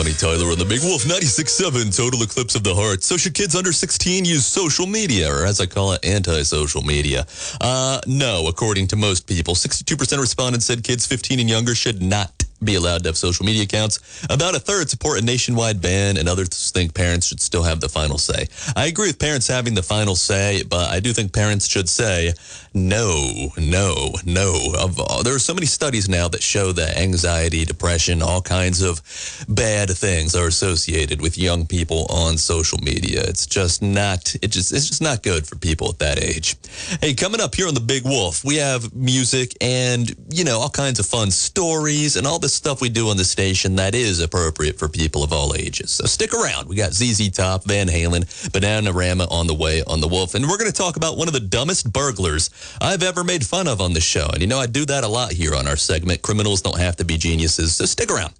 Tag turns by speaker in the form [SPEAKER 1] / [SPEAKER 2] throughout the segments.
[SPEAKER 1] Bonnie Tyler on the Big Wolf 96.7 Total Eclipse of the Heart. So should kids under 16 use social media, or as I call it, anti-social media? No, according to most people. 62% of respondents said kids 15 and younger should not be allowed to have social media accounts. About a third support a nationwide ban, and others think parents should still have the final say. I agree with parents having the final say, but I do think parents should say no. There are so many studies now that show that anxiety, depression, all kinds of bad things are associated with young people on social media. It's just not good for people at that age. Hey, coming up here on the Big Wolf, we have music and, all kinds of fun stories and all this stuff we do on the station that is appropriate for people of all ages. So stick around. We got ZZ Top, Van Halen, Bananarama on the way on the Wolf. And we're going to talk about one of the dumbest burglars I've ever made fun of on the show. And I do that a lot here on our segment. Criminals don't have to be geniuses. So stick around.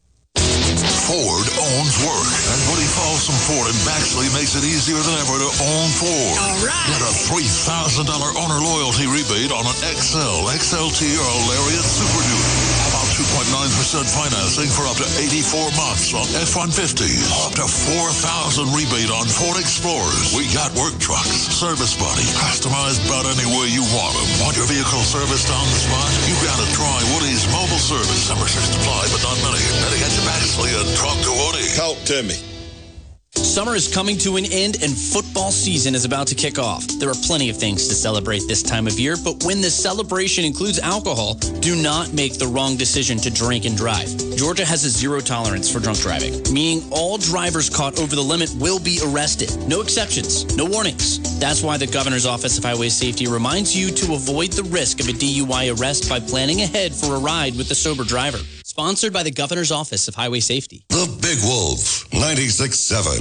[SPEAKER 2] Ford owns work, and Woody Folsom Ford in Baxley makes it easier than ever to own Ford.
[SPEAKER 3] All right.
[SPEAKER 2] Get a $3,000 owner loyalty rebate on an XLT, or a Lariat Super Duty. How about 2.9% financing for up to 84 months on F-150s? Up to $4,000 rebate on Ford Explorers. We got work trucks, service body, customized about any way you want them. Want your vehicle serviced on the spot? You gotta try Woody's mobile service. Memberships apply, but not many. Better get to Baxley and talk to Woody.
[SPEAKER 4] Talk to me.
[SPEAKER 3] Summer is coming to an end and football season is about to kick off. There are plenty of things to celebrate this time of year, but when the celebration includes alcohol, do not make the wrong decision to drink and drive. Georgia has a zero tolerance for drunk driving, meaning all drivers caught over the limit will be arrested. No exceptions, no warnings. That's why the Governor's Office of Highway Safety reminds you to avoid the risk of a DUI arrest by planning ahead for a ride with a sober driver. Sponsored by the Governor's Office of Highway Safety.
[SPEAKER 2] The Big Wolf, 96.7.